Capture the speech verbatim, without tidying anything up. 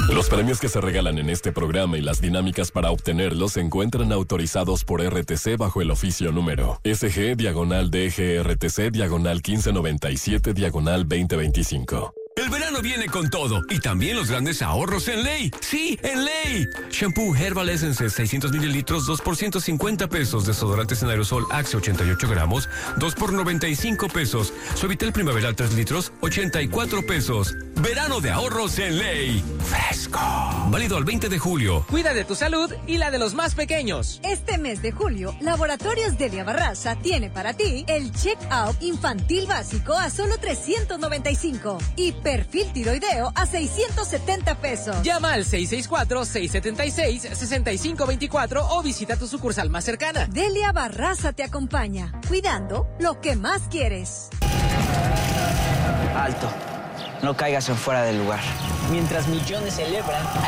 Los premios que se regalan en este programa y las dinámicas para obtenerlos se encuentran autorizados por R T C bajo el oficio número S G diagonal D G R T C diagonal quince noventa y siete diagonal veinte veinticinco. El verano viene con todo y también los grandes ahorros en Ley. ¡Sí, en Ley! Shampoo Herbal Essence seiscientos mililitros, dos por ciento cincuenta pesos. Desodorantes en aerosol Axe ochenta y ocho gramos, dos por noventa y cinco pesos. Suavitel Primaveral tres litros, ochenta y cuatro pesos. Verano de ahorros en Ley. Fresco. Válido al veinte de julio. Cuida de tu salud y la de los más pequeños. Este mes de julio, Laboratorios Delia Barraza tiene para ti el check-out infantil básico a solo trescientos noventa y cinco y perfil tiroideo a seiscientos setenta pesos. Llama al seis seis cuatro, seis siete seis, seis cinco dos cuatro o visita tu sucursal más cercana. Delia Barraza te acompaña, cuidando lo que más quieres. Alto, no caigas en fuera del lugar. Mientras millones celebran,